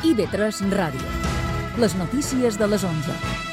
IB3 Ràdio. Les notícies de les 11.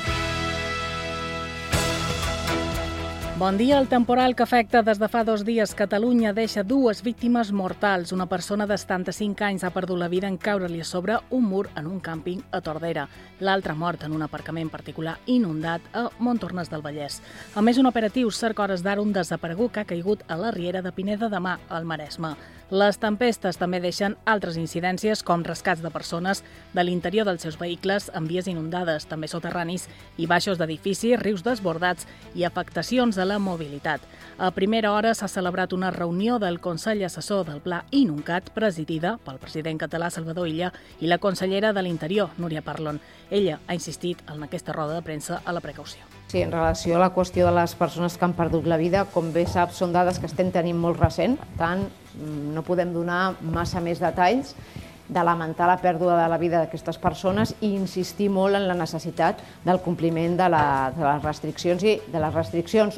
Bon dia. El temporal que afecta des de fa 2 dies Catalunya deixa 2 víctimes mortals. Una persona de 75 anys ha perdut la vida en caure-li a sobre un mur en un càmping a Tordera. L'altre mort en un aparcament particular inundat a Montornès del Vallès. A més, un operatiu cerca hores d'ara un desaparegut que ha caigut a la riera de Pineda de Mar, al Maresme. Les tempestes també deixen altres incidències com rescats de persones de l'interior dels seus vehicles en vies inundades, també soterranis i baixos d'edificis, rius desbordats i afectacions a la mobilitat. A primera hora s'ha celebrat una reunió del Consell Assessor del Pla Inuncat presidida pel president català Salvador Illa i la consellera de l'Interior, Núria Parlon. Ella ha insistit en aquesta roda de premsa a la precaució. Sí, en relació a la qüestió de les persones que han perdut la vida, com bé saps, són dades que estem tenint molt recent, per tant, no podem donar massa més detalls de lamentar la pèrdua de la vida d'aquestes persones i insistir molt en la necessitat del compliment de les restriccions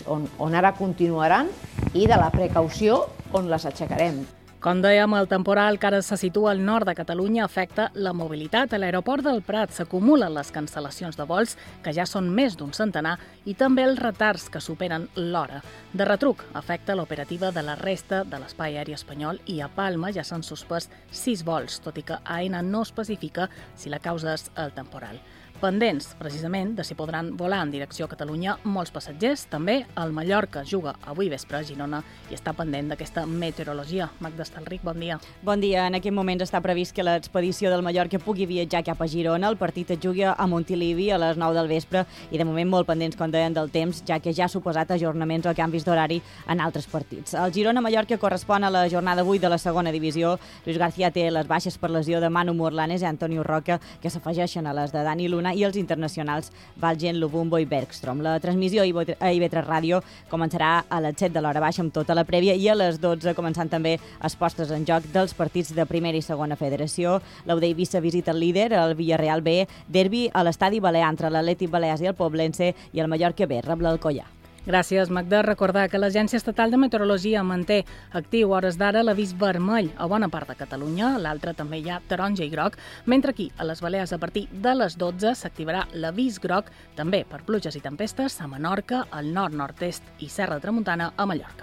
on ara continuaran i de la precaució on les aixecarem. Com dèiem, el temporal que ara se situa al nord de Catalunya afecta la mobilitat. A l'aeroport del Prat s'acumulen les cancel·lacions de vols, que ja són més d'un centenar, i també els retards que superen l'hora. De retruc, afecta l'operativa de la resta de l'espai aeri espanyol i a Palma ja s'han suspès 6 vols, tot i que AENA no especifica si la causa és el temporal. Pendents, precisament, de si podran volar en direcció a Catalunya molts passatgers. També el Mallorca juga avui vespre a Girona i està pendent d'aquesta meteorologia. Magda Estalric, bon dia. Bon dia. En aquest moment està previst que l'expedició del Mallorca pugui viatjar cap a Girona. El partit es jugui a Montilivi a les 9 del vespre i de moment molt pendents, com deien, del temps, ja que ja ha suposat ajornaments o canvis d'horari en altres partits. El Girona-Mallorca correspon a la jornada 8 de la segona divisió. Luis García té les baixes per lesió de Manu Morlanes i Antonio Roca, que s'afegeixen a les de Dani Luna, i els internacionals Valgen, Lubumbo i Bergstrom. La transmissió a IB3 Ràdio començarà a les 7 de l'hora baixa amb tota la prèvia i a les 12 començant també els postres en joc dels partits de primera i segona federació. L'Aude Eivissa visita el líder, el Villarreal B, derbi a l'estadi Balear entre l'Atlètic Balears i el Poblense i el Mallorca B, rep l'Alcoià. Gràcies, Magda. Recordar que l'Agència Estatal de Meteorologia manté actiu hores d'ara l'avís vermell a bona part de Catalunya, l'altra també hi ha taronja i groc, mentre aquí, a les Balears, a partir de les 12 s'activarà l'avís groc també per pluges i tempestes a Menorca, al nord-nord-est i Serra de Tramuntana a Mallorca.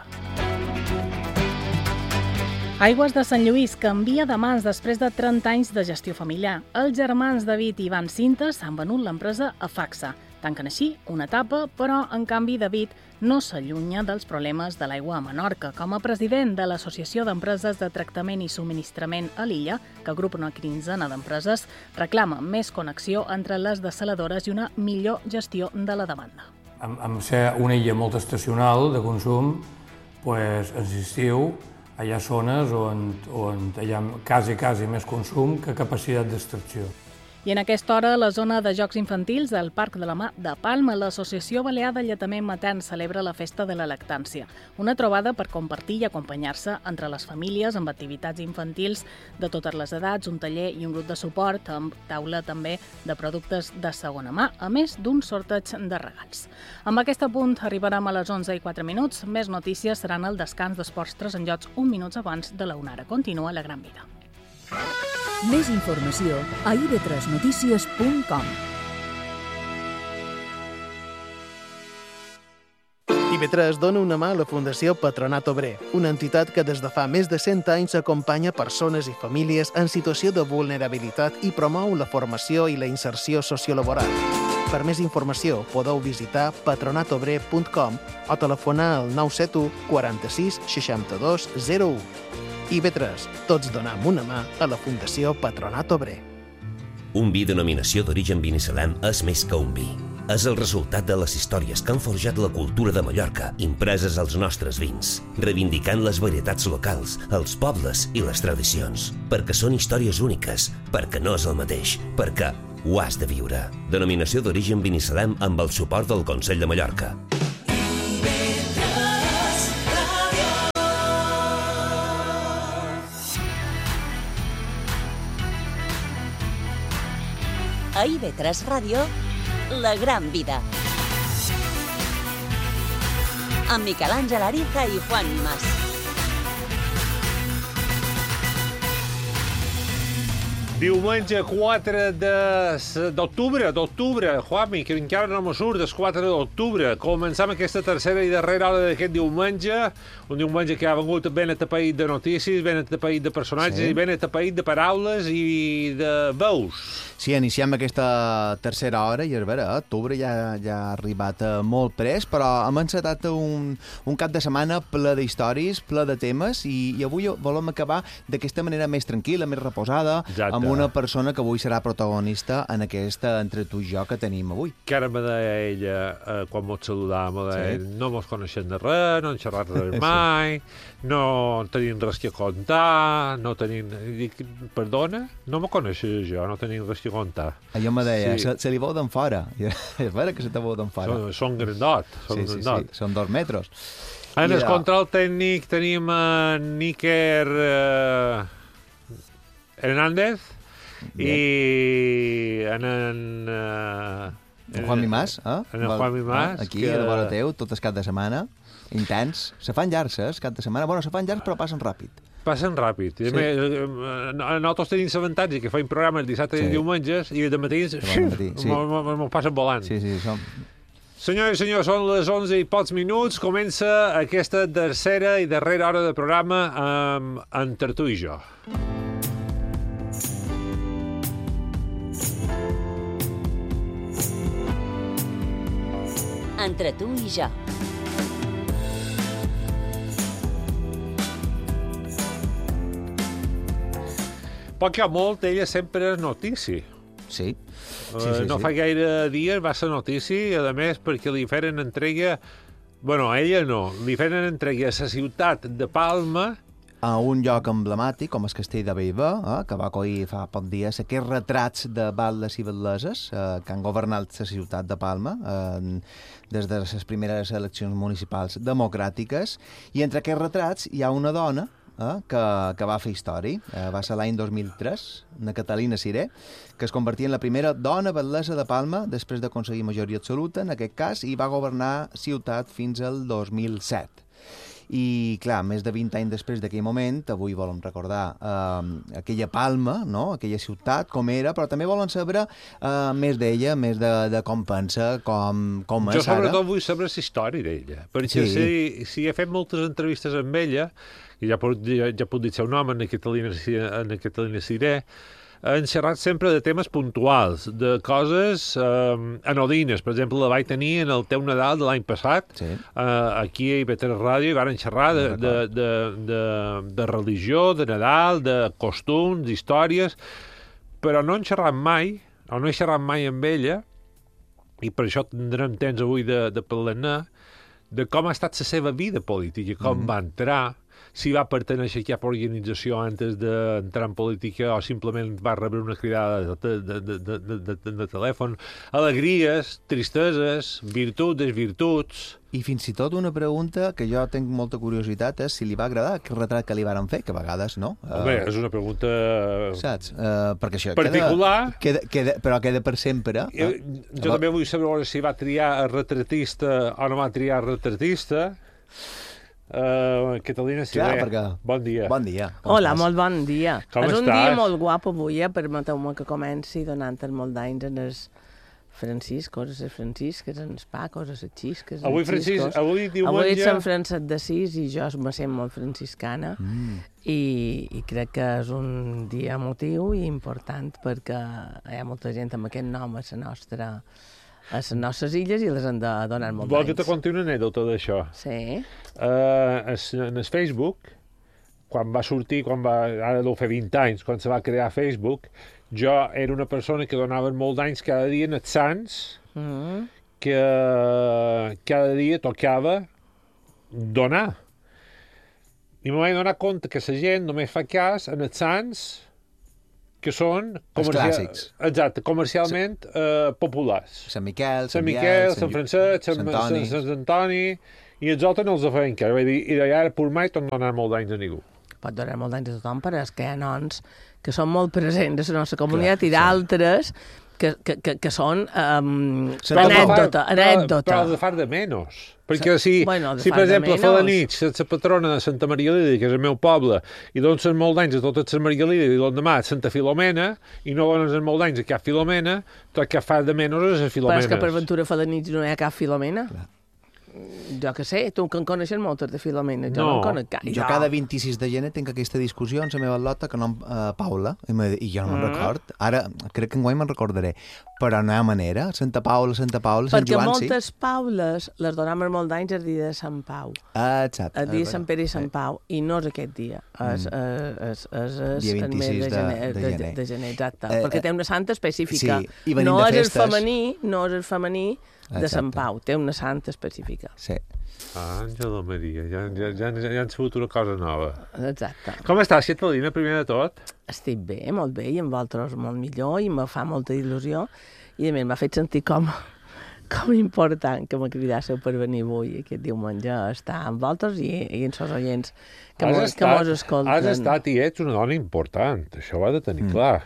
Aigües de Sant Lluís canvia de mans després de 30 anys de gestió familiar. Els germans David i Ivan Cintes han venut l'empresa a Facsa. Tanquen així una etapa, però, en canvi, David no s'allunya dels problemes de l'aigua a Menorca. Com a president de l'Associació d'Empreses de Tractament i Subministrament a l'illa, que agrupa una quinzena d'empreses, reclama més connexió entre les dessaladores i una millor gestió de la demanda. Amb ser una illa molt estacional de consum, en l'estiu hi ha zones on hi ha quasi més consum que capacitat d'extracció. I en aquesta hora, a la zona de jocs infantils del Parc de la Mar de Palma, l'Associació Balear de Lletament Matern celebra la festa de la lactància, una trobada per compartir i acompanyar-se entre les famílies amb activitats infantils de totes les edats, un taller i un grup de suport, amb taula també de productes de segona mà, a més d'un sorteig de regals. Amb aquest punt arribarem a les 11:04. Més notícies seran el descans d'Esports 3 en Jocs 1 minuts abans de la 1 hora. Continua la gran vida. Més informació a ib3notícies.com. IB3 dona una mà a la Fundació Patronat Obrer, una entitat que des de fa més de 100 anys acompanya persones i famílies en situació de vulnerabilitat i promou la formació i la inserció sociolaboral. Per més informació podeu visitar patronatobrer.com o telefonar al 971 46 62 01. IB3, tots donem una mà a la Fundació Patronat Obrer. Un vi denominació d'origen Binissalem és més que un vi. És el resultat de les històries que han forjat la cultura de Mallorca, impreses als nostres vins, reivindicant les varietats locals, els pobles i les tradicions. Perquè són històries úniques, perquè no és el mateix, perquè ho has de viure. Denominació d'origen Binissalem amb el suport del Consell de Mallorca. A IB3 Ràdio, La Gran Vida. Amb Miquel Àngel Ariza i Juan Mas. Diumenge 4 d'octubre, Juanmi, que encara no me surt, el 4 d'octubre. Començam aquesta tercera i darrera hora d'aquest diumenge, un diumenge que ha vengut ben atapeït de notícies, ben atapeït de personatges i ben atapeït de paraules i de veus. Sí, iniciem aquesta tercera hora i, a veure, octubre ja ha arribat molt pres, però hem encetat un cap de setmana ple d'històries, ple de temes, i avui volem acabar d'aquesta manera més tranquil·la, més reposada, amb una persona que avui serà protagonista en aquesta entre tu i jo que tenim avui. Que ara me deia ella, quan mos saludàvem, no mos coneixem de res, no hem xerrat res mai, no tenim res que contar, no tenim... Dic, perdona? No me coneixes jo, no tenim res que contar. Allò me deia, se li veu d'en fora. És vera que se te veu d'en fora. Són grandot. Sí, són 2 metres. En el control tècnic tenim Níker Hernández i en Juanmi Mas. En el Juanmi Mas. Aquí, a la vora teu, tot el cap de setmana. Intens. Se fan llargs, el cap de setmana. Bueno, se fan llargs, però passen ràpid. Passen ràpid. Sí. Nosaltres tenim l'avantatge que feim programa el dissabte i diumenges i de matins m'ho passen volant. Sí, som... Senyores i senyors, són les 11 i pocs minuts. Comença aquesta tercera i darrera hora de programa entre tu i jo. Entre tu i jo. Poc que molt, ella sempre és notícia. Sí. No fa gaire dies va ser notícia, i a més perquè li feren entrega... Bueno, a ella no. Li feren entrega a la ciutat de Palma a un lloc emblemàtic com el Castell de Bellver, que va acollir fa poc dies aquests retrats de batlles i batleses que han governat la ciutat de Palma des de les primeres eleccions municipals democràtiques, i entre aquests retrats hi ha una dona que va fer història. Va ser l'any 2003, una Catalina Siré, que es convertia en la primera dona batlessa de Palma després d'aconseguir majoria absoluta, en aquest cas, i va governar ciutat fins al 2007. I, clar, més de 20 anys després d'aquell moment, avui volem recordar aquella Palma, no? Aquella ciutat, com era, però també volen saber més d'ella, més de com pensa, com és ara. Jo sobretot vull saber la història d'ella, perquè si he fet moltes entrevistes amb ella, i ja puc dir el seu nom, en Catalina Siré, han xerrat sempre de temes puntuals, de coses anodines. Per exemple, la vaig tenir en el teu Nadal de l'any passat, aquí a IB3 Ràdio, i varen xerrar de religió, de Nadal, de costums, d'històries, però no han xerrat mai, o no he xerrat mai amb ella, i per això tindrem temps avui de parlar-ne, de com ha estat la seva vida política, com va entrar, si va perteneixer a cap organització antes d'entrar en política o simplement va rebre una cridada de telèfon. Alegries, tristeses, virtuts, desvirtuts... I fins i tot una pregunta que jo tinc molta curiositat és si li va agradar aquest retrat que li varen fer, que a vegades no. Home, és una pregunta... Saps? Perquè això particular... Però queda per sempre. Jo també vull saber si va triar el retratista o no va triar el retratista. Catalina Siré, bon dia. Bon dia. Hola, molt bon dia. Com és estàs? Un dia molt guapo avui, permeteu-me que comenci donant-te molt d'anys en el Francisc, coses de Francisc, en el pa, coses de xisques. Avui diumenge... Avui és Sant Francesc d'Assís i jo me sent molt franciscana i crec que és un dia emotiu i important perquè hi ha molta gent amb aquest nom a les nostres illes i les han de donar molt d'anys. Vol que te conti una anècdota d'això? Sí. En el Facebook, quan va sortir, ara deu fer 20 anys, quan se va crear Facebook, jo era una persona que donava molt d'anys cada dia en els Sants, que cada dia tocava donar. I me vaig donar compte que la gent només fa cas en els Sants que són comercialment populars. Sant Miquel, Sant Francesc, Sant Antoni, i els altres no els feien cas. I d'allà, per mai, tot no donar molt d'anys a ningú. Pot donar molt d'anys a tothom, però és que hi ha noms que són molt presents a la nostra comunitat i d'altres que són anècdota. Però de far de menys. Perquè si per exemple, fa la nit, la patrona de Santa Maria Lídia, que és el meu poble, i donen molts d'anys a totes les Maria Lídia, i l'endemà Santa Filomena, i no donen molts d'anys a cap Filomena, tot que fa de menys és a Filomena. Però és que per ventura fa de nit no hi ha cap Filomena. Jo que sé, tu que en coneixes moltes de Filomena, jo no en conec cap. Jo cada 26 de gener tinc aquesta discussió amb la meva lota que nom Paula, i jo no me'n record. Ara, crec que enguany me'n recordaré. Però no hi ha manera. Santa Paula, Sant Joan, sí. Perquè moltes Paules les donem molt d'anys el dia de Sant Pau. Exacte. El dia de Sant Pere i Sant Pau. I no és aquest dia. És dia 26 de gener. Exacte. Perquè té una santa específica. Sí, no és el femení de Sant Pau. Té una santa específica. Sí. Àngela Maria, ja han sabut una cosa nova. Exacte. Com estàs, Catalina, primer de tot? Estic bé, molt bé, i amb vosaltres molt millor, i me fa molta il·lusió, i a més m'ha fet sentir com important que me cridássiu per venir avui, aquest diumenge, a estar amb vosaltres i amb els oients que mos escolten. Has estat i ets una dona important, això ho ha de tenir clar.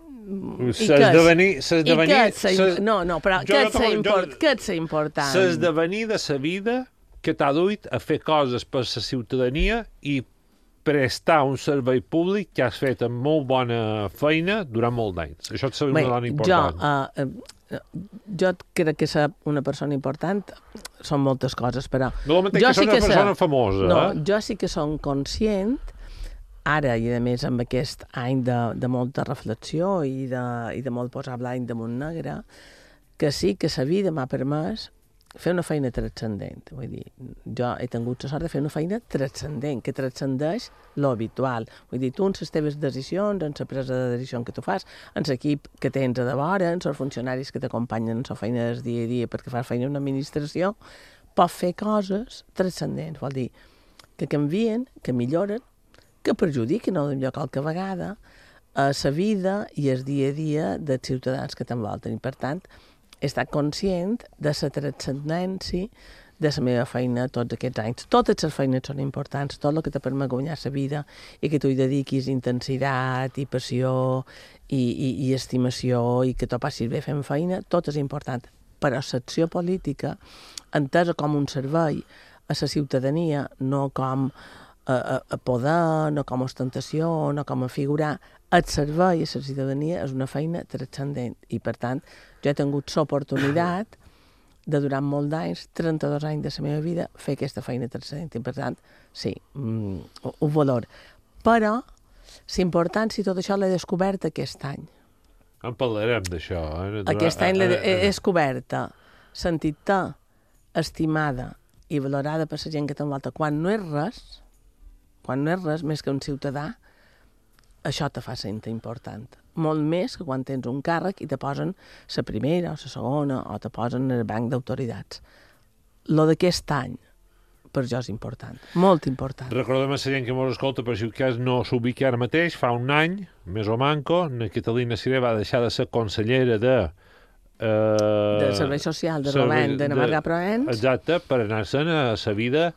Què et sé important? S'esdevenir de sa vida que t'ha duit a fer coses per la ciutadania i prestar un servei públic que has fet amb molt bona feina durant molt d'anys. Això és una dona important. Jo crec que ser una persona important són moltes coses, però... No m'entenc que una persona famosa. No, jo sí que som conscient, ara, i a més amb aquest any de molta reflexió i de molt posar blanc damunt negre, que sí que la vida m'ha permès fer una feina transcendent. Vull dir, jo he tingut la sort de fer una feina transcendent, que transcendeix l'habitual. Vull dir, tu en les teves decisions, en la presa de decisió que tu fas, en l'equip que tens a davora, en els funcionaris que t'acompanyen en la feina del dia a dia perquè fas feina en una administració, pots fer coses transcendents. Vol dir, que canvien, que milloren, que perjudiquen o millor qualque vegada a la vida i el dia a dia dels ciutadans que t'envolten. I per tant, he estat conscient de la transcendència de la meva feina tots aquests anys. Totes les feines són importants, tot el que te permet guanyar la vida i que tu hi dediquis intensitat i passió i estimació i que t'ho passis bé fent feina, tot és important. Però l'acció política, entesa com un servei a la ciutadania, no com a poder, no com a ostentació, no com a figurar, el servei a la ciutadania és una feina transcendent i, per tant, jo he tingut l'oportunitat de, durant molts d'anys, 32 anys de la meva vida, fer aquesta feina transcendent. I, per tant, sí, un valor. Però l'importància i tot això l'he descobert aquest any. En parlarem d'això. Aquest any l'he descoberta, sentit-te estimada i valorada per la gent que t'envolta. Quan no és res més que un ciutadà, això te fa sentir important. Molt més que quan tens un càrrec i te posen la primera o la segona o te posen el banc d'autoritats. Lo d'aquest any, per jo és important, molt important. Recordem a la gent que ens escolta, per si el cas no s'ubica ara mateix, fa un any, més o manco, la Catalina Ciré va deixar de ser consellera de Servei Social de Govern de Navarra Provenç. Exacte, per anar-se'n a la vida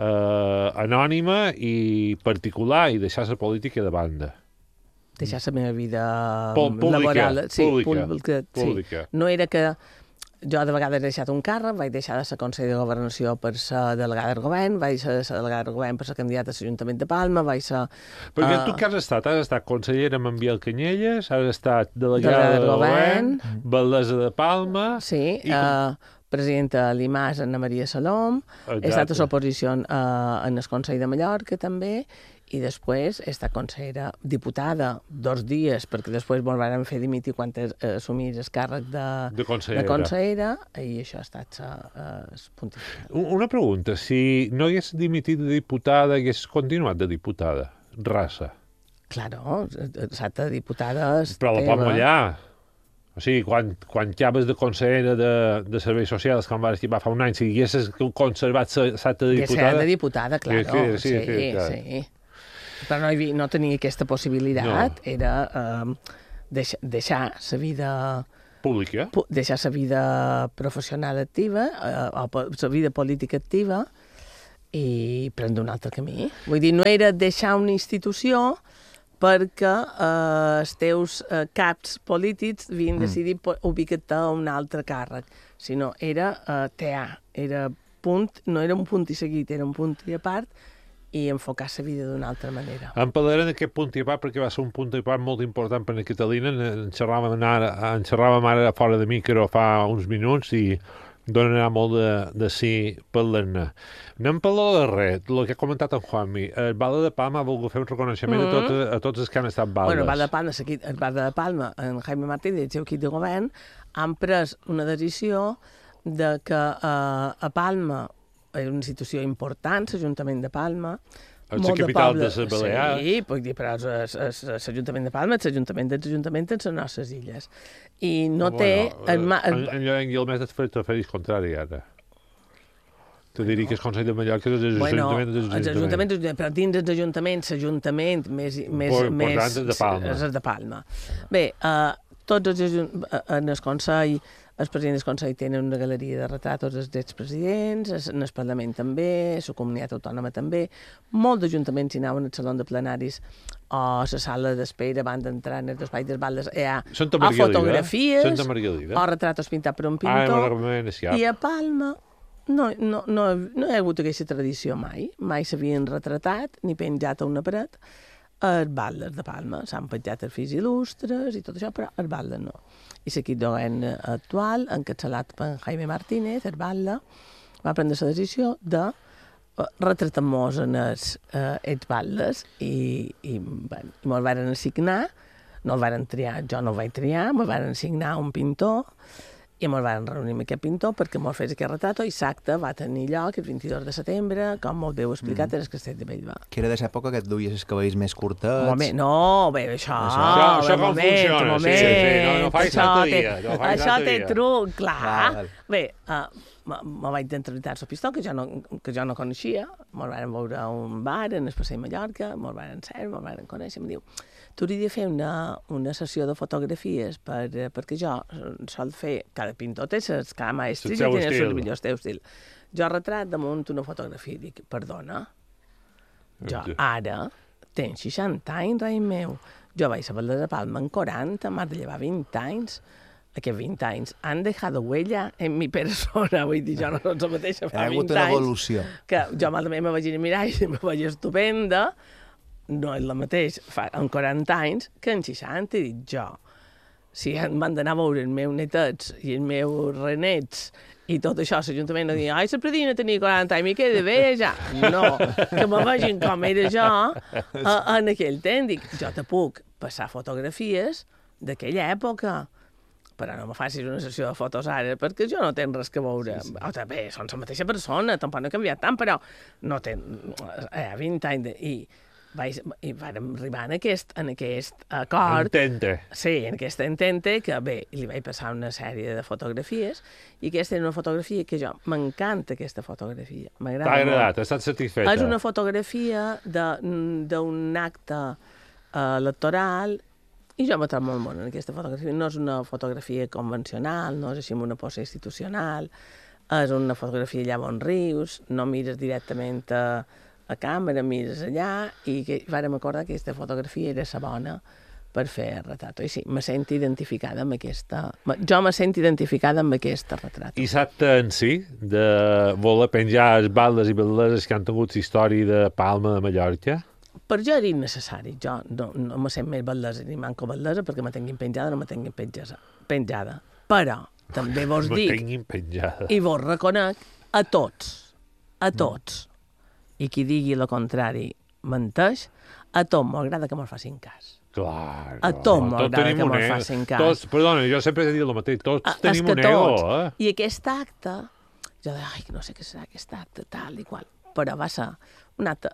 anònima i particular i deixar la política de banda. Deixar la meva vida laboral. Pública. No era que jo de vegades he deixat un càrrec, vaig deixar de ser conseller de Governació per ser delegada del govern, vaig ser delegada del govern per ser candidata a l'Ajuntament de Palma, vaig ser... Perquè tu què has estat? Has estat consellera amb en Biel Canyelles, has estat delegada del govern, batllessa de Palma... Sí, presidenta de l'IMAS, Anna Maria Salom, he estat a l'oposició en el Consell de Mallorca també, i després he estat consellera, diputada, 2 dies, perquè després ens van fer dimitir quan assumís el càrrec de consellera, i això ha estat pontificat. Una pregunta, si no hagués dimitit de diputada, hagués continuat de diputada, raça? Claro, exacte, diputada... Però la pot mullar. O sigui, quan llaves de consellera de Serveis Socials, com vas va fa un any, si haguessis conservat l'acte de diputada... Hagués de diputada, claro, sí. Però no tenia aquesta possibilitat, era deixar la vida... Pública. Deixar la vida professional activa, o la vida política activa, i prendre un altre camí. Vull dir, no era deixar una institució perquè els teus caps polítics havien decidit ubicar-te a un altre càrrec, sinó era TA, no era un punt i seguit, era un punt i a part, i enfocar la vida d'una altra manera. En parlarem d'aquest punt i a part perquè va ser un punt i a part molt important per a Catalina. En xerràvem ara fora de micro fa uns minuts i donarà molt de sí parlar-ne. Anem per lo darrer, el que ha comentat en Juanmi. El Balda de Palma ha volgut fer un reconeixement a tots els que han estat baldes. Bueno, el Balda de Palma, en Jaime Martínez i el seu equip de govern han pres una decisió de que a Palma és una institució important, l'Ajuntament de Palma, és la capital de les Balears. Sí, puc dir, però l'Ajuntament de Palma és l'Ajuntament dels Ajuntaments de les nostres illes. I no té... En el mes de febrer t'oferís contrari, ara. Te diria que el Consell de Mallorca és l'Ajuntament dels Ajuntaments. Però dins dels Ajuntaments, l'Ajuntament més és el de Palma. Bé, tots en el Consell, els presidents del Consell tenen una galeria de retratos dels expresidents, en el Parlament també, la Comunitat Autònoma també. Molts ajuntaments hi anaven al saló de plenaris o a la sala d'espera abans d'entrar en els espais dels baldes. Hi ha fotografies o retratos pintats per un pintor. I a Palma no hi ha hagut aquesta tradició mai. Mai s'havien retratat ni penjat a una paret els baldes de Palma. S'han penjat els fills il·lustres i tot això, però els baldes no. I l'equip de govern actual, encapçalat per Jaime Martínez, el balda, va prendre la decisió de retratar-nos en els baldes i me'l van assignar, no el van triar, jo no el vaig triar, me'l van assignar un pintor i me'l van reunir amb aquest pintor perquè me'l fes aquest retrat i l'acte va tenir lloc el 22 de setembre, com molt bé heu explicat, en el Castell de Bellver. Que era de l'època que et duies els cabells més curtets. Això com funciona. No faig tanta dia. Això té truc, clar. Bé, me vaig entrevistar al Pistó, que jo no coneixia, me'l van veure a un bar en el Passeig Mallorca, me'l van conèixer, em diu, tu hauries de fer una sessió de fotografies perquè jo sol fer, cada pintor té cada maestri i té el millor estil. Jo retrat damunt una fotografia i dic, perdona, jo ara tenc 60 anys, rei meu, jo vaig a Balda de Palma en 40, m'ha de llevar 20 anys, aquests 20 anys han dejado huella en mi persona, vull dir, jo no soc la mateixa fa 20 anys. Ha hagut una evolució. Que jo també me vaig mirar i me vaig estupenda, no és el mateix en 40 anys que en 60, he dit jo. Si m'han d'anar a veure els meus netets i els meus renets i tot això, l'Ajuntament no diu, ai, la Predina tenia 40 anys, m'hi queda bé ja. No, que me vegin com era jo en aquell temps. Dic, jo te puc passar fotografies d'aquella època, però no me facis una sessió de fotos ara, perquè jo no tenc res que veure. Bé, són la mateixa persona, tampoc no he canviat tant, però no tenc 20 anys i vam arribar en aquest acord. Entente. Sí, en aquesta entente, que bé, li vaig passar una sèrie de fotografies, i aquesta és una fotografia que m'encanta aquesta fotografia. T'ha agradat, has estat satisfeta? És una fotografia d'un acte electoral, i jo m'he trobat molt molt en aquesta fotografia. No és una fotografia convencional, no és així una posa institucional, és una fotografia allà on rius, no mires directament a càmera, mires allà, i vàrem acordar que aquesta fotografia era la bona per fer el retrat. I sí, me sento identificada amb aquesta... Jo me sento identificada amb aquest retrat. I l'acte en si, de voler penjar els baldes i balderes que han tingut història de Palma de Mallorca? Per jo era innecessari. Jo no me sent més baldesa ni manco baldesa perquè me tinguin penjada o no me tinguin penjada. Però també vos dic... Me tinguin penjada. I vos reconec a tots. I qui digui el contrari menteix, a tot m'agrada que me'l facin cas. Clar. A tot m'agrada que me'l facin cas. Perdona, jo sempre he dit el mateix, tots tenim un ego. I aquest acte, jo deia, ai, no sé què serà aquest acte, tal i qual, però va ser un acte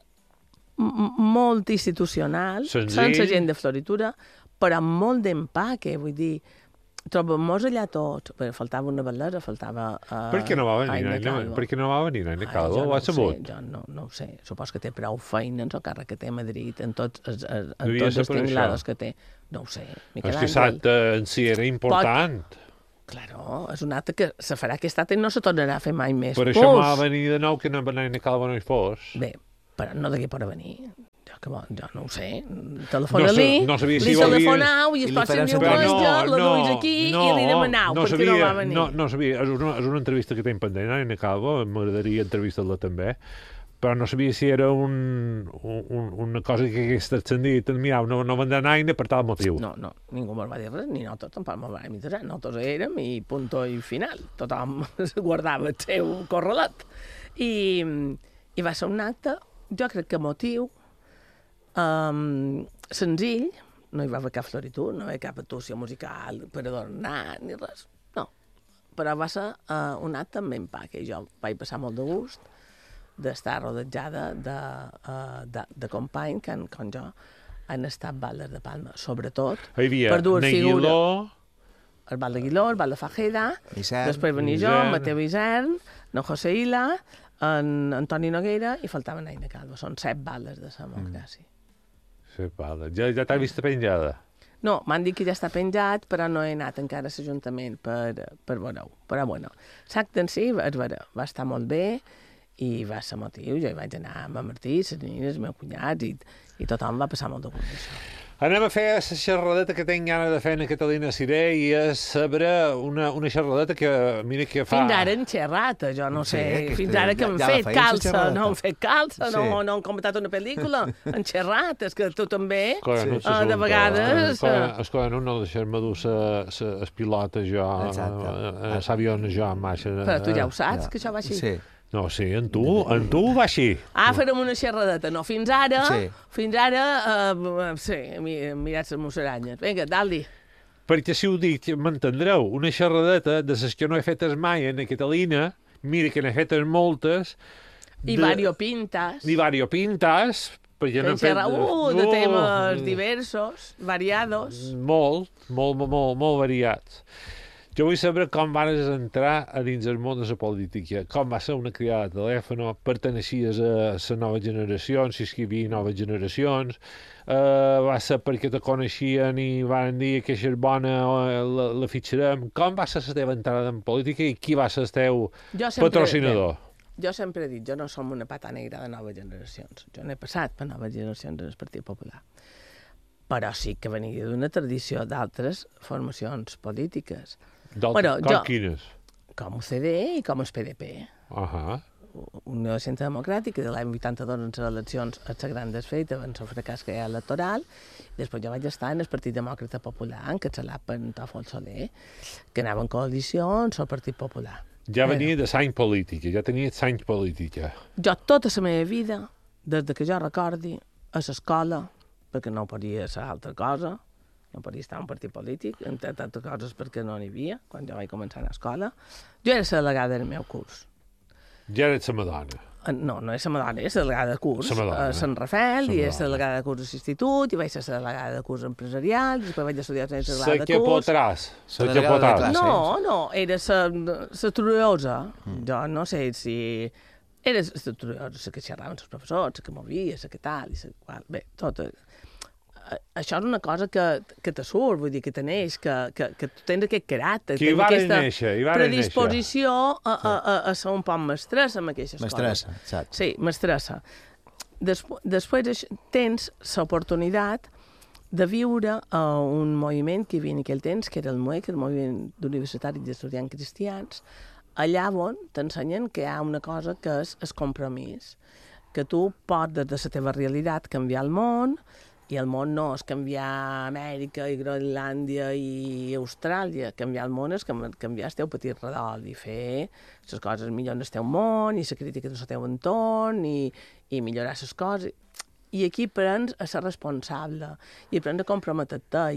molt institucional, sense gent de floritura, però molt d'empaque, vull dir, trobem-nos allà tots, perquè faltava una baldesa, faltava... Per què no va venir Aina Calvo? Ho has sabut? Jo no ho sé, supos que té prou feina en el càrrec que té a Madrid, en tots els tinglados que té. No ho sé. És que l'acte en si era important. Claro, és un acte que se farà aquest acte i no se tornarà a fer mai més. Per això m'ha venir de nou que Aina Calvo no hi fos. Bé, però no degué per venir. Jo no ho sé. Telefona-li, li telefonau i el pròxim diumenge la duis aquí i li demanau perquè no va venir. No sabia, és una entrevista que tinc pendent, Aina Calvo, m'agradaria entrevistar-la també, però no sabia si era una cosa que hagués transcendit. Mirau, no vendrà Aina per tal motiu. No, ningú me'l va dir res, ni nosaltres tampoc me'l vam dir res. Nosaltres érem i punto i final. Tothom guardava el seu correlat. I va ser un acte, jo crec que motiu, senzill, no hi va haver cap floritud, no hi va haver cap actuació musical per adornar ni res, no. Però va ser un acte amb empaque. Jo vaig passar molt de gust d'estar rodejada de companys que, com jo, han estat baldes de Palma, sobretot per dues figures. El bal de Guiló, el bal de Fajeda, després venia jo, Mateu Isern, no José Ila, en Antoni Noguera i faltaven Aina Calvo. Són 7 baldes de la democràcia. 7 baldes. Ja t'ha vist penjada? No, m'han dit que ja està penjat, però no he anat encara a l'Ajuntament per veure-ho. Però bueno, l'acte en si, és vera, va estar molt bé i va ser motiu. Jo hi vaig anar amb en Martí, les nines, els meus cunyats, i tothom va passar molt de gust d'això. Anem a fer la xerradeta que tinc ganes de fer en Catalina Siré i és saber una xerradeta que, mira que fa... Fins ara en xerrata, jo no sé, fins ara que hem fet calça, no hem fet calça, no hem comentat una pel·lícula, en xerrata, és que tu també, de vegades... És que no deixar-me dur les pilotes jo, l'avió jo en marxa. Però tu ja ho saps, que això va així? Sí. No, sí, en tu va així. Farem una xerradeta. No, fins ara, mirats les musaranyes. Vinga, dalt-hi. Perquè si ho dic, m'entendreu, una xerradeta de les que no he fetes mai en Catalina, mira que n'he fetes moltes. I variopintes. Perquè n'hem fet... de temes diversos, variados. Molt variats. Jo vull saber com vas entrar a dins el món de la política, com va ser una criada de telèfon, pertenexies a les noves generacions, si hi havia noves generacions, va ser perquè te coneixien i van dir que és bona, la fitxarem. Com va ser la teva entrada en política i qui va ser el teu patrocinador? Jo sempre he dit, jo no som una pata negra de noves generacions. Jo n'he passat per noves generacions en el Partit Popular. Però sí que venia d'una tradició d'altres formacions polítiques. Com quines? Com UCD i com el PDP. Unió de Centre Democràtic, de l'any 82 en les eleccions a la gran desfeta, en el fracàs que hi ha electoral. Després jo vaig estar en el Partit Demòcrata Popular, que encapçalat en Tòfol Soler, que anava en coalicions al Partit Popular. Ja venia de l'any política, ja tenia l'any política. Jo tota la meva vida, des que jo recordi, a l'escola, perquè no podia ser altra cosa, no podia estar en un partit polític, entre tantes coses perquè no n'hi havia, quan jo vaig començar a l'escola. Jo era la delegada del meu curs. Ja eres la Madonna? No és la Madonna, és la delegada de curs a Sant Rafael, i és la delegada de curs a l'institut, i vaig ser la delegada de curs empresarial, i després vaig estudiar la delegada de curs. La potràs? No, era la trullosa. Jo no sé si... Era la trullosa, la que xerraven els professors, la que movia, la que tal, i la qual... Bé, tot... Això és una cosa que te surt, vull dir, que te neix, que tu tens aquest caràcter, tens aquesta predisposició a ser un poc mestressa amb aquestes coses. Mestressa, exacte. Sí, mestressa. Després tens l'oportunitat de viure un moviment que hi havia en aquell temps, que era el MUE, que era el Moviment d'Universitaris i d'Estudiants Cristians, allà on t'ensenyen que hi ha una cosa que és el compromís, que tu pots des de la teva realitat canviar el món, i el món no és canviar Amèrica i Groenlàndia i Austràlia. Canviar el món és canviar el teu petit redol i fer les coses millor en el teu món i la crítica del teu entorn i millorar les coses. I aquí aprens a ser responsable i aprens a comprometre-te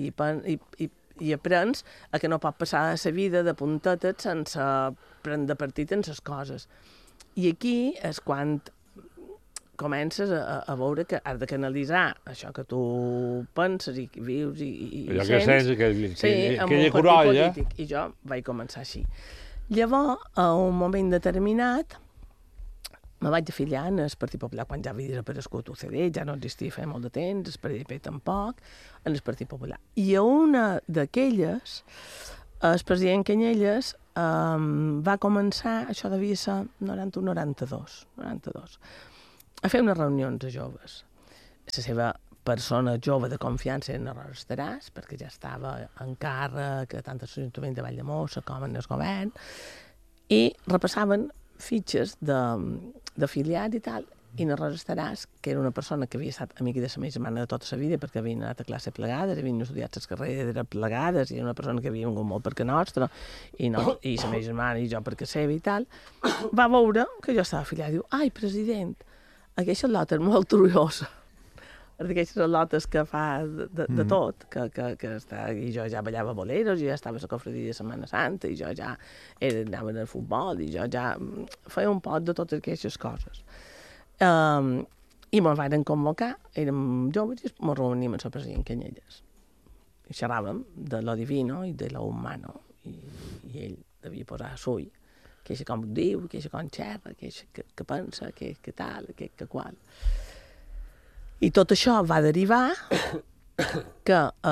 i aprens a que no pot passar la vida de puntetes sense prendre partit en les coses. I aquí és quan comences a veure que has de canalitzar això que tu penses i vius i sents. Aquella corolla. I jo vaig començar així. Llavors, a un moment determinat, me vaig afiliar en el Partit Popular quan ja havia desaparegut UCD, ja no existia fa molt de temps, el PDP tampoc, en el Partit Popular. I a una d'aquelles, el president Canyelles va començar, això devia ser 91-92, a fer unes reunions de joves. la seva persona jove de confiança era en Rosa Estaràs, perquè ja estava en càrrec tant a l'Ajuntament de Valldemossa com en el govern, i repassaven fitxes d'afiliats i tal, i en Rosa Estaràs, que era una persona que havia estat amiga de la meva germana de tota la vida, perquè havien anat a classe plegades, havien estudiat les carreres plegades, i era una persona que havia vingut molt perquè nostra, i la meva germana i jo perquè seva i tal, va veure que jo estava afiliada i diu, ai, president, aquesta lota és molt orgullosa. D'aquestes lotes que fa de tot, que està, i jo ja ballava boleros, i ja estava a la cofredia de Setmana Santa, i jo ja anava al futbol, i jo ja feia un pot de totes aquestes coses. I me'n van convocar, érem joves i ens reuníem amb el president Canyelles. I xerràvem de lo divino i de lo humano, i ell devia posar sull, que és com diu, que és com xerra, que és que pensa, que tal, que qual. I tot això va derivar que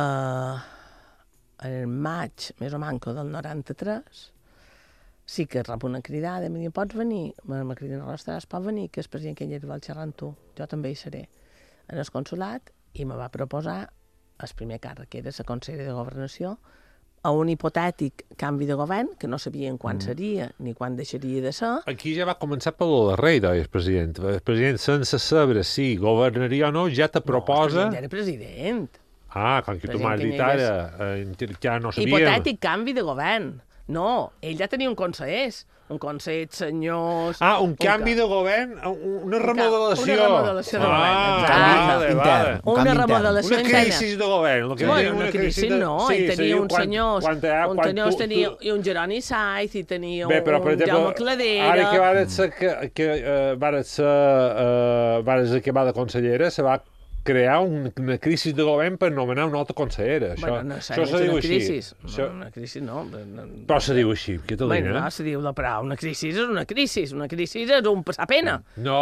en el maig, més o manco del 93, sí que rep una cridada, em diu, pots venir? Me criden a l'Estaràs, pots venir, que el president Canyelles vol xerrar amb tu, jo també hi seré. En el consolat, i me va proposar el primer càrrec, que era la consellera de Governació, a un hipotètic canvi de govern, que no sabien quan seria ni quan deixaria de ser. Aquí ja va començar per lo darrere, el president. El president, sense saber si governaria o no, ja te proposa... No, el president era president. Ah, com que tu m'has dit ara, ja no sabíem. Hipotètic canvi de govern. No, ell ja tenia un consell, senyors... Ah, un canvi de govern, una remodelació. Una remodelació de govern, vale. Una remodelació interna. Una crisi de govern. Bueno, una crisi no, ell tenia uns senyors, tenia un Jeroni Saiz, i tenia un Jaume Cladera... Ara que vares acabar de consellera, se va crear una crisi de govern per nomenar una altra consellera. Bueno, no sé, és una crisi. Una crisi no. Però se diu així, Catalina. Bueno, se diu la paraula. Una crisi és una crisi. Una crisi és un passar pena. No.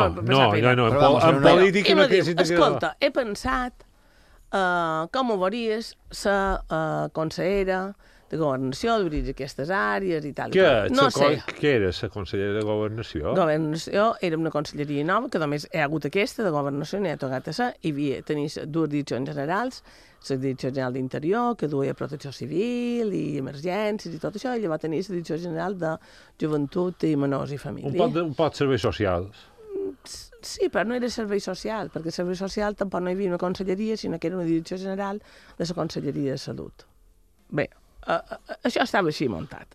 En política una crisi... Escolta, he pensat com ho veuries la consellera de Governació, d'obrir aquestes àrees i tal. No sé. Què era la consellera de Governació? Governació era una conselleria nova, que només hi ha hagut aquesta de Governació, n'hi ha tocat a ser, i tenia dues direccions generals, la Direcció General d'Interior, que duia Protecció Civil i Emergències i tot això, i llavors tenia la Direcció General de Joventut i Menors i Família. Un pot serveis socials. Sí, però no era servei social, perquè servei social tampoc no hi havia una conselleria, sinó que era una direcció general de la Conselleria de Salut. Bé, això estava així muntat.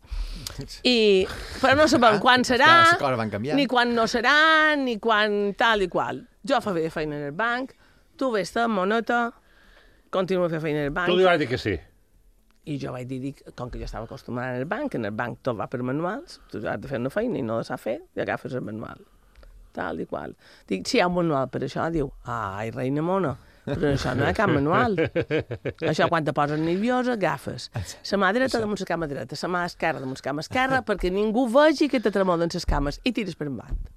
Però no sabem quan serà, ni quan no serà, ni quan tal i qual. Jo feia feina en el banc, tu ves la moneta, continua a fer feina en el banc. Tu li vas dir que sí. I jo vaig dir, com que jo estava acostumada en el banc tot va per manuals, tu has de fer una feina i no la saps fer, i agafes el manual. Tal i qual. Dic, si hi ha un manual per això, diu, ai, reina mona, però això no hi ha cap manual. Això, quan te poses nerviosa, agafes la mà dreta damunt la cama dreta, la mà esquerra damunt la cama esquerra, perquè ningú vegi que te tremolen les cames, i tires per en banda.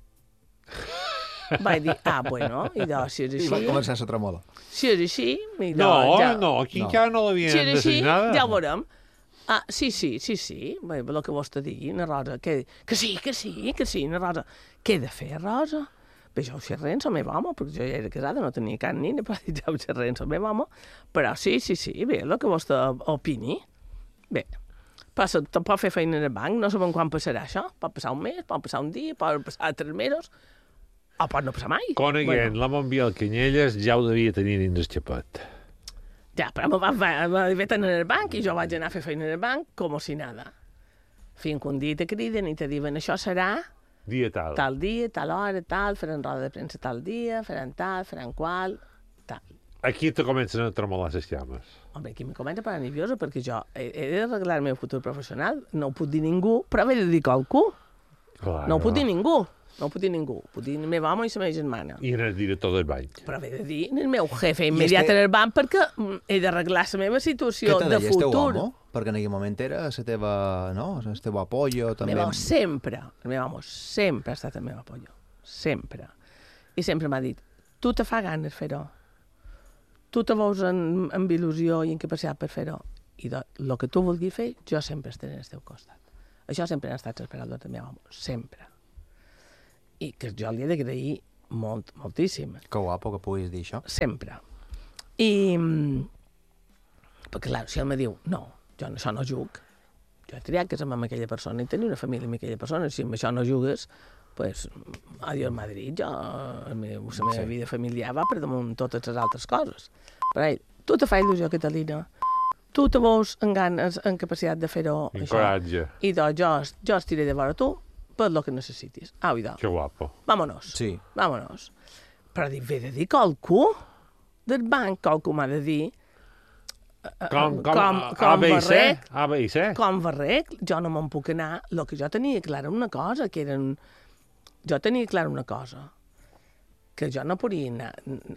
Vaig dir, bueno, i doncs, si és així... I va començar la tremola. Si és així... No, aquí encara no l'havien designada. Ja ho veurem. Sí. Bé, el que vostè digui, na Rosa, que sí, na Rosa. Què he de fer, Rosa? Bé, jo ho sé res, el meu home, perquè jo ja era casada, no tenia cap nina, però ja ho sé res, el meu home. Però sí, bé, el que vostè opini. Bé, pot fer feina en el banc, no sabem quan passarà això. Pot passar un mes, pot passar un dia, pot passar 3 mesos, o pot no passar mai. Coneguent la Montbiel Canyelles ja ho devia tenir dins el xapet. Ja, però me va tenir en el banc i jo vaig anar a fer feina en el banc com si nada. Fins que un dia te criden i te diuen això serà... Dia tal. Tal dia, tal hora, tal, faran roda de premsa tal dia, faran tal, faran qual, tal. Aquí te comencen a tremolar les llames. Home, aquí me comença a parar nerviosa perquè jo he d'arreglar el meu futur professional, no ho puc dir ningú, però he de dir qualcú. No ho puc dir ningú. No ho puc dir ningú. Ho puc dir el meu home i la meva germana. I en el director del banc. Però he de dir el meu jefe immediat en el banc perquè he d'arreglar la meva situació de futur. Què te deia el teu home? Perquè en aquell moment era la teva, no? El teu apoyo, també. El meu home sempre, ha estat el meu apoyo. Sempre. I sempre m'ha dit, tu te fa ganes fer-ho. Tu te veus amb il·lusió i en capacitat per fer-ho. I el que tu vulguis fer, jo sempre estaré al teu costat. Això sempre ha estat les paraules del meu home. Sempre. I que jo li he d'agrair moltíssim. Que guapo que puguis dir això. Sempre. I, perquè, clar, si ell me diu, no, jo això no juc, jo he triat casar-me amb aquella persona i tenir una família amb aquella persona, si amb això no jugues, pues, adiós Madrid, la meva vida familiar va per damunt totes les altres coses. Per ell, tu te fa il·lusió, Catalina, tu te veus en ganes, en capacitat de fer-ho, Encoratge. I doncs jo estiré de vora tu per lo que necessitis. Au, idò. Que guapo. Vámonos. Sí. Vámonos. Però ve de dir qualcú del banc, qualcú m'ha de dir Com barrec, A, B i C. com barrec, jo no me'n puc anar. El que jo tenia clara una cosa, que jo no podia anar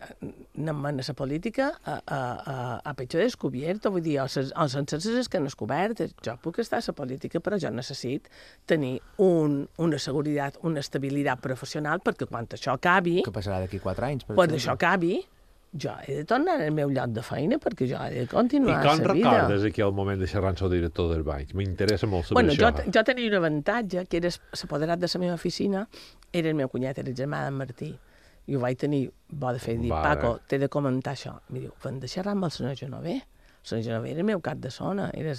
a la política a pecho descobierto, vull dir, o sense les esquenes cobertes. Jo puc estar a la política, però jo necessito tenir una seguretat, una estabilitat professional, perquè quan això acabi... Que passarà d'aquí 4 anys, per Quan exemple. això acabi, jo he de tornar al meu lloc de feina, perquè jo he de continuar I com la vida. recordes aquí el moment de xerrar amb el director del banc? M'interessa molt saber Bueno, això. jo tenia un avantatge, que era l'apoderat de la meva oficina, era el meu cunyat, era el germà d'en Martí. I ho vaig tenir bo de fer, dir, Paco, t'he de comentar això. Em diu, van de xerrar amb el senyor Genover. El senyor Genover era el meu cap de zona, era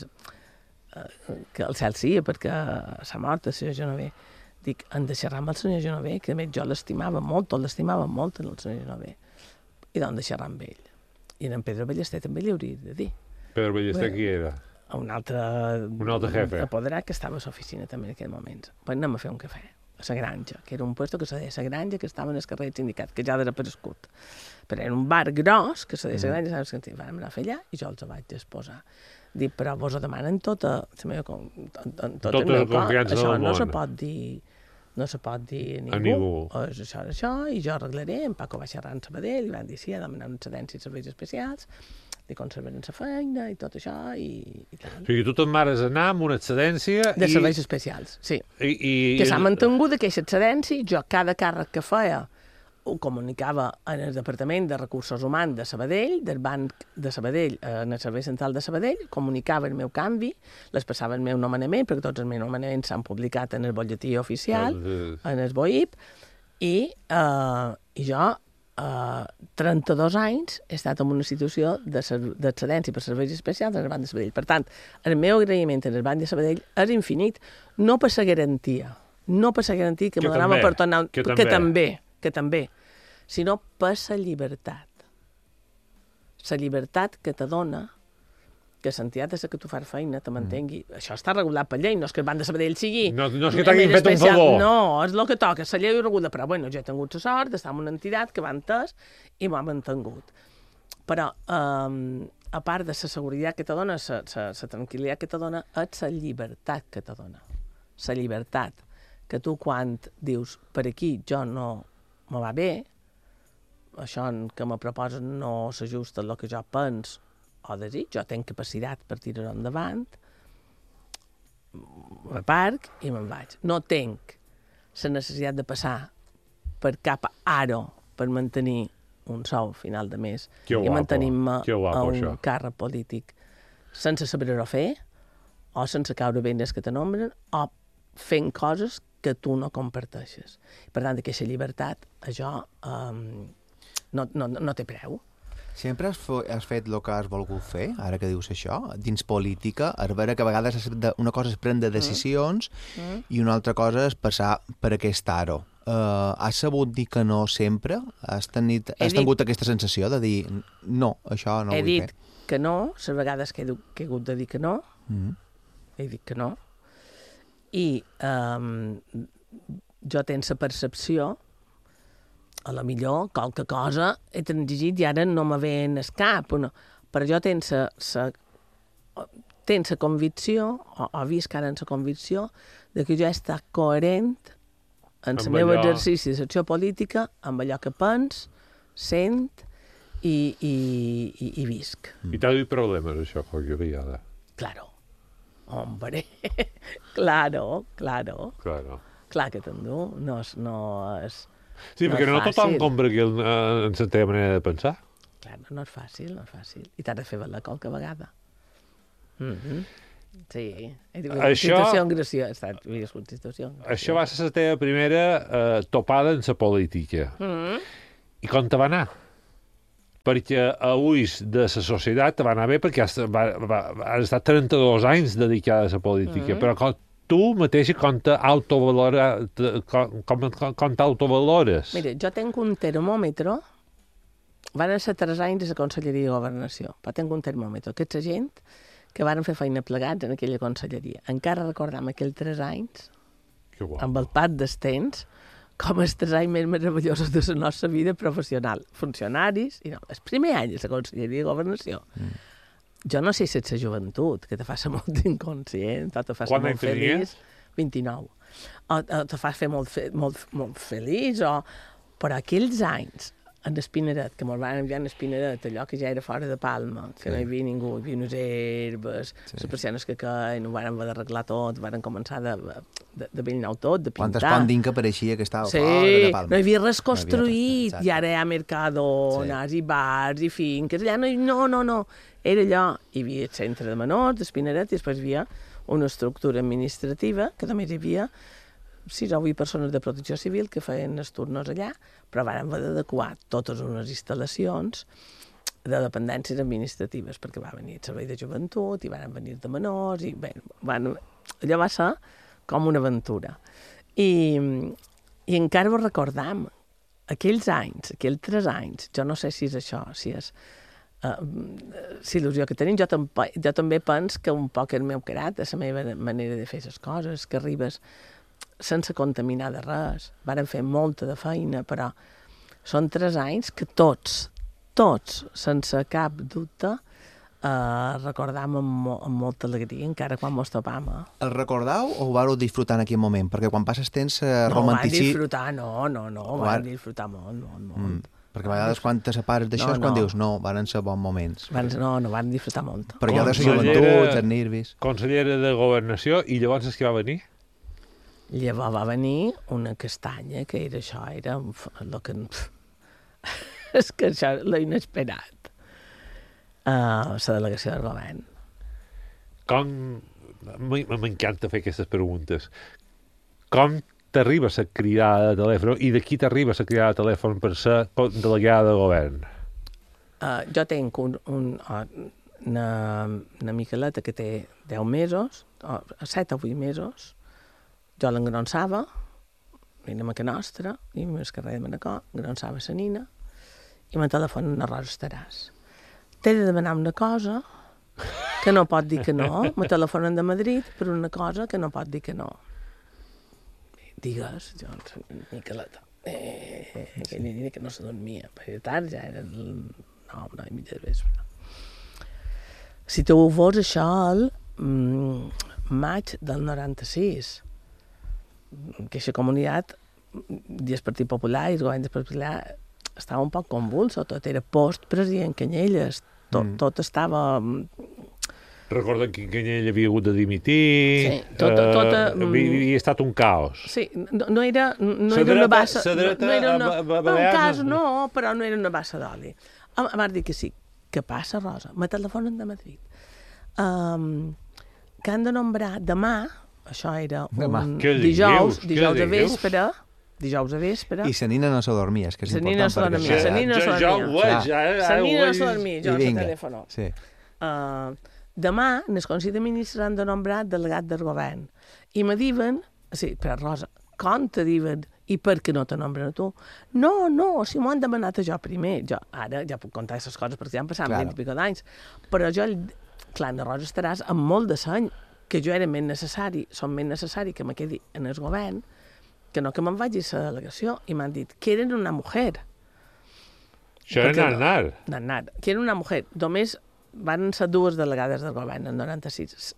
que el cel sia, perquè s'ha mort el senyor Genover. Dic, han de xerrar amb el senyor Genover, que a més jo l'estimava molt, el senyor Genover. I doncs de xerrar amb ell. I en Pedro Ballester també li hauria de dir. Pedro Ballester qui era? Un altre jefe. apoderat que estava a l'oficina també en aquell moment. Pues anem a fer un cafè a la Granja, que era un puesto que se deia la Granja, que estava en el carrer del Sindicat, que ja ha desaparegut. Però era un bar gros, que se deia la Granja, saps que vam anar a fer allà, i jo els vaig exposar. Dic, però vos ho demanen tota la meva Tota la confiança això del no se món. pot dir A ningú. És això, i jo arreglaré. En Paco va xerrar amb Sabadell, i van dir, sí, ha demanat una excedència i serveis especials, li conservarem la feina i tot això, i tal. O sigui, tu te'n mares anar amb una excedència De serveis especials, sí. I Que s'ha mantingut aquesta excedència, jo cada càrrec que feia ho comunicava en el Departament de Recursos Humans de Sabadell, del Banc de Sabadell, en el Servei Central de Sabadell, comunicava el meu canvi, les passava el meu nomenament, perquè tots els meus nomenaments s'han publicat en el bolletí oficial, en el BOIP, i jo 32 anys he estat en una situació d'excedència per serveis especials en el Banc de Sabadell. Per tant, el meu agraïment en el Banc de Sabadell és infinit, no per la garantia, que me donava per tornar... Que també, sinó per la llibertat. La llibertat que te dona, que l'entitat és que tu fas feina, te mantengui. Això està regulat per llei, no és que el Banc de Sabadell sigui... No és que t'hagin fet un favor. No, és el que toca, la llei regulada. Però bueno, jo he tingut la sort d'estar en una entitat que va entès i m'ha mantingut. Però, a part de la seguretat que te dona, la tranquil·litat que te dona, és la llibertat que te dona. La llibertat que tu quan dius, per aquí jo no me va bé, això que me proposen no s'ajusta al que jo penso o desig, jo tinc capacitat per tirar-ho endavant, reparc i me'n vaig. No tinc la necessitat de passar per cap aro per mantenir un sou final de mes i mantenir-me a un càrrec polític sense saber-ho fer o sense caure bé els que te nombren o fent coses que tu no comparteixes. Per tant, aquesta llibertat, això no té preu. Sempre has fet el que has volgut fer, ara que dius això, dins política, a veure que a vegades una cosa és prendre decisions i una altra cosa és passar per aquest aro. Has sabut dir que no sempre? Has tingut aquesta sensació de dir no, això no ho vull fer? He dit que no, les vegades que he hagut de dir que no, he dit que no, i jo tenc la percepció, a la millor, qualque cosa he transigit i ara no me ve en el cap, però jo tenc la convicció, o visc ara en la convicció, de que jo he estat coherent en el meu exercici de l'acció política amb allò que pens, sent i visc. I t'ha dit problemes, això, qualque vegada? Claro. Hombre, claro. Clar que t'endú, no és... Sí, perquè no tothom compra aquí en la teva manera de pensar. Clar, no és fàcil. I t'has de fer valer qualque vegada. Sí, Això va ser la teva primera topada en la política. I com te va anar? Perquè a ulls de la societat te va anar bé perquè has estat 32 anys dedicada a la política, però tu mateixa com t'autovalores? Mira, jo tinc un termòmetre, van ser 3 anys a la Conselleria de Governació, però tinc un termòmetre. Aquesta gent que varen fer feina plegats en aquella conselleria. Encara recordam aquells 3 anys, amb el pas dels temps, com els 3 anys més meravellosos de la nostra vida professional. Funcionaris, i no, el primer any de la Conselleria de Governació. Jo no sé si és la joventut, que te fa ser molt inconscient, o te fa ser molt feliç. 29. O te fa fer molt feliç, però aquells anys, en Espinaret, que ens van enviar en Espinaret, allò que ja era fora de Palma, que no hi havia ningú, hi havia unes herbes, les persianes que caien, ho van haver d'arreglar tot, van començar de bell nou tot, de pintar. Quantes pondin que pareixia que estava fora de Palma. No hi havia res construït, i ara hi ha mercadones, i bars, i finques, allà no, era allò, hi havia el centre de menors, d'Espinaret, i després hi havia una estructura administrativa, que només hi havia 6 o 8 persones de protecció civil que feien els turnos allà, però van haver d'adequar totes unes instal·lacions de dependències administratives, perquè va venir el servei de joventut, i van venir de menors, i bé, allò va ser com una aventura. I encara ho recordam, aquells anys, aquells 3 anys, jo no sé si és això, si és l'il·lusió que tenim, jo també penso que un poc el meu caràcter, la meva manera de fer les coses, que arribes sense contaminar de res. Varen fer molta de feina, però són 3 anys que tots, sense cap dubte, recordam amb molta alegria, encara quan mos topam. El recordau o ho vareu disfrutar en aquell moment? Perquè quan passes temps romantici... No, van disfrutar molt. Perquè a vegades quan te separes d'això és quan dius no, van ser bons moments. No, van disfrutar molt. Però jo de la joventut, els nervis... Consellera de Governació, i llavors és que va venir? Llavors va venir una castanya, que era això, era el que... És que això l'he inesperat. La delegació del govern. M'encanta fer aquestes preguntes. Com t'arriba la cridada de telèfon i de qui t'arriba la cridada de telèfon per ser delegada de govern? Jo tinc una Miqueleta que té 10 mesos, 7 o 8 mesos. Jo l'engronçava, érem a Can Nostra, i al carrer de Manacor, engronçava la nina, i me telefona una Rosa Estaràs. T'he de demanar una cosa que no pot dir que no. Me telefonen de Madrid per una cosa que no pot dir que no. Digues, jo, Miqueleta. Aquella nina que no se dormia. Per tard ja era el 9:30 de vespre. Si tu ho fos això el maig del 96, que aquesta comunitat, i el Partit Popular i el govern del Partit Popular, estava un poc convulso, tot era post-president Canyelles, tot estava... Recorden que Canyelles havia hagut de dimitir, havia estat un caos. Sí, no era una bassa... No, però no era una bassa d'oli. Em va dir que sí. Què passa, Rosa? Me telefonen de Madrid. Que han de nombrar demà, això era dijous a vespre, I la nina no se dormia, és que és important. La nina no se dormia, jo al telèfon. Demà, en el Consell de Ministres han de nombrar delegat del govern. I me diuen, sí, però Rosa, com te diuen i per què no te nombren a tu? No, si m'ho han demanat a jo primer. Jo ara ja puc contar aquestes coses perquè ja han passat 20 i pico d'anys. Però jo, clar, la Rosa Estaràs amb molt de seny, que jo era més necessari, som més necessari que me quedi en el govern, que no que me'n vagi a la delegació, i m'han dit que eren una mujer. Això era Narnar. Que era una mujer. Només van ser 2 delegades del govern, en 96.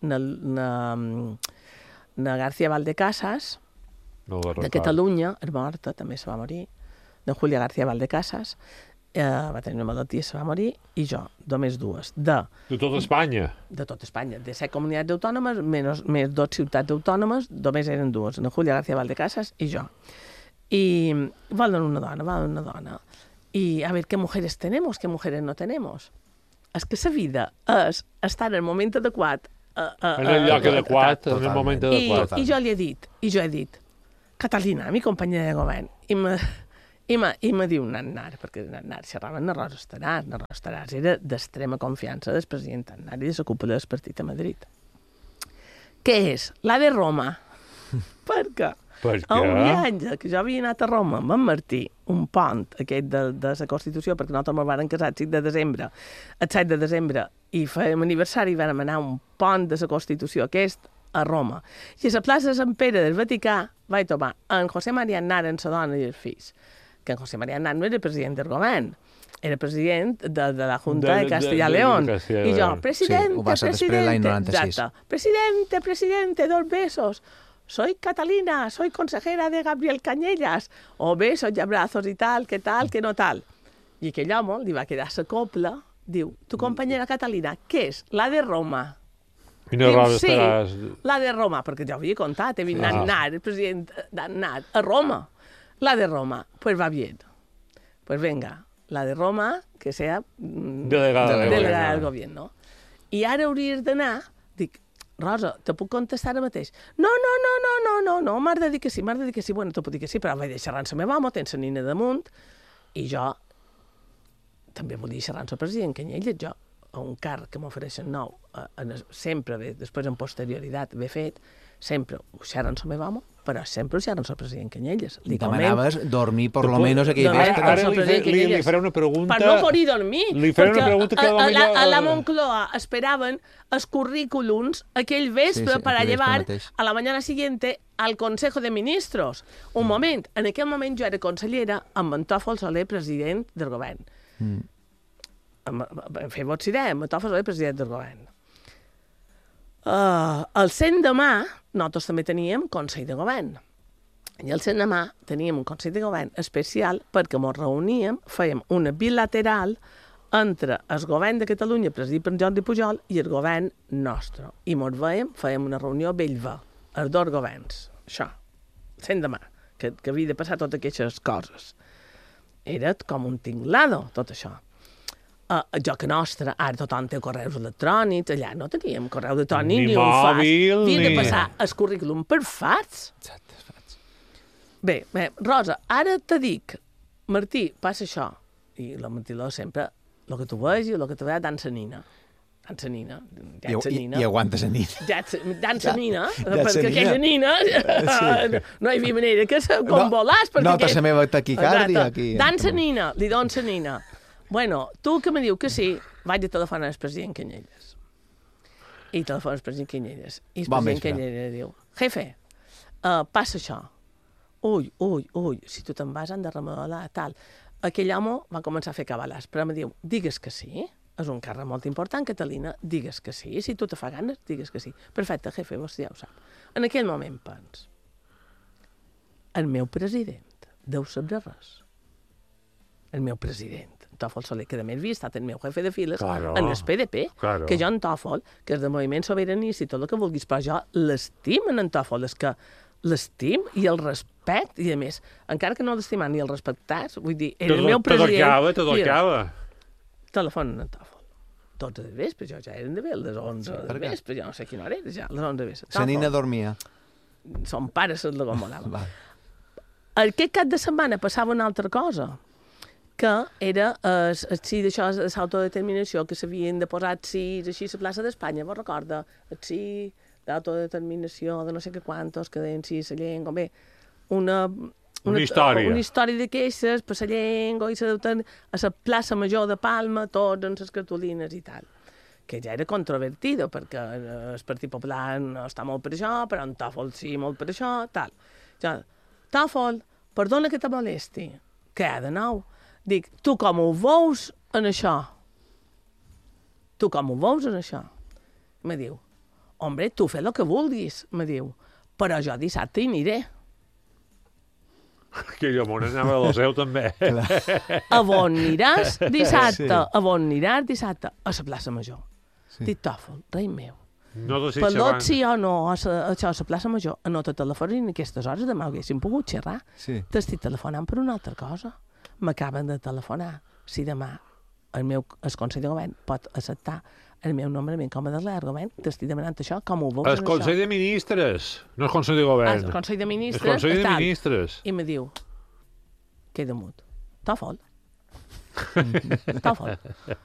Na García Valdecasas, de Catalunya, és morta, també se va morir. De Julia García Valdecasas, va tenir una malaltia, se va morir, i jo, només 2. De tota Espanya? De tota Espanya. De 7 comunitats autònomes, més 2 ciutats autònomes, només eren 2. La Julia García Valdecasas i jo. I volen una dona. I a veure, ¿qué mujeres tenemos? ¿Qué mujeres no tenemos? És que la vida és estar en el moment adequat, En el lloc adequat, en el moment adequat. I jo li he dit, Catalina, mi companya de govern, i me diu Aznar, perquè Aznar xerrava amb Rosa Estaràs. Rosa Estaràs era d'extrema confiança del president Aznar i de la cúpula del partit a Madrid. Què és? La de Roma. Per què? A un viatge que jo havia anat a Roma amb en Martí, un pont aquest de la Constitució, perquè nosaltres ens vam casar el 7 de desembre, i fèiem aniversari i vam anar a un pont de la Constitució, aquest a Roma. I a la plaça de Sant Pere del Vaticà vaig trobar en José María Aznar, en sa dona i els fills, que en José María Aznar no era president del govern, era president de la Junta de Castilla-León. I jo, presidente, 2 besos. Soy Catalina, soy consejera de Gabriel Cañellas. O besos y abrazos y tal, que no tal. I aquell home li va quedar la copla, diu, tu companyera Catalina, què és? La de Roma. Diu, sí, la de Roma, perquè jo havia contat, he vist Aznar, el president d'Aznar, a Roma. La de Roma, pues va bien. Pues venga, la de Roma, que sea delegada del gobierno. I ara hauries d'anar, dic, Rosa, te puc contestar ara mateix? No, m'has de dir que sí. Bueno, te puc dir que sí, però vaig deixar xerrant la meva home, tens la nina damunt, i jo també volia xerrar amb el president Canyelles, jo, a un càrrec que m'ofereixen nou, sempre bé, després en posterioritat ben fet, sempre ho xerren la meva home, però sempre ho xerren el president Canyelles. Demanaves dormir per lo menos aquell vespre. Ara li faré una pregunta... Per no poder dormir. Li faré una pregunta que a la Moncloa esperaven els currículums aquell vespre per a llevar a la mañana siguiente al Consejo de Ministros. Un moment, en aquell moment jo era consellera amb en Tòfol Soler, president del govern. Feu-vos idea, amb en Tòfol Soler, president del govern. El 100 de mà, nosaltres també teníem Consell de Govern. I el 100 de mà teníem un Consell de Govern especial perquè ens reuníem, fèiem una bilateral entre el govern de Catalunya, presidit per Jordi Pujol, i el govern nostre. I ens veiem, fèiem una reunió bell-ve, els 2 governs. Això, 100 de mà, que havia de passar totes aquestes coses. Era com un tinglado, tot això. Jo que nostre, ara tothom té correus electrònics, allà no teníem correu electrònic ni un fax. Havia de passar el currículum per fax. Bé, Rosa, ara te dic, Martí, passa això. I la Martiló sempre, el que tu vegis, el que tu veus, dansa nina. I aguanta la nina. Dansa nina, perquè aquella nina no hi havia manera que se convolàs. Nota la meva taquicàrdia aquí. Dansa nina, li dono la nina. Bueno, tu que me diu que sí, vaig a telefonar al president Canyelles. I telefona al president Canyelles. I el president Canyelles diu, jefe, passa això. Ui, si tu te'n vas han de remodelar, tal. Aquell home va començar a fer cabalàs, però me diu, digues que sí, és un càrrec molt important, Catalina, digues que sí, si tu te fa ganes, digues que sí. Perfecte, jefe, vostè ja ho sap. En aquell moment pens, el meu president deu saber res. El meu president, Tòfol Soler, que a més havia estat el meu jefe de files en el PDP, que jo en Tòfol, que és del moviment sobiranista i tot el que vulguis, però jo l'estim en Tòfol, és que l'estim i el respecte, i a més, encara que no l'estimar ni el respectar, vull dir, era el meu president... Tot acaba. Telefonen en Tòfol. 12 de vespre, jo ja eren de bé, les 11 de vespre, jo no sé quina hora era ja, les 11 de vespre. La nina dormia. Son pare se'ls la convolava. Aquest cap de setmana passava una altra cosa, que era sí d'això, de l'autodeterminació, que s'havien de posar sí, així a la plaça d'Espanya, vos recorda? El sí d'autodeterminació, de no sé què quantos, que deien sí, la llengua, bé, una història de queixes per la llengua i a la plaça Major de Palma, tots en les cartolines i tal, que ja era controvertido, perquè el Partit Popular no està molt per això, però en Tòfol sí, molt per això, tal. Tòfol, perdona que te molesti, què, de nou? Dic, tu com ho veus en això? Me diu, hombre, tu fes el que vulguis, me diu, però jo dissabte hi aniré. Que jo m'on anava a l'Oseu també. A on aniràs dissabte? A on aniràs dissabte? A la plaça Major. Dic, Tòfol, rei meu. Pelot sí o no a la plaça Major, no te telefonin en aquestes hores, demà haguéssim pogut xerrar. T'estic telefonant per una altra cosa. M'acaben de telefonar si demà el Consell de Govern pot acceptar El meu nom era com a l'argument, t'estic demanant això, com ho veus El Consell de Ministres, no el Consell de Govern. El Consell de Ministres. El Consell de Ministres. I me diu, queda mut. Tòfol. Tòfol.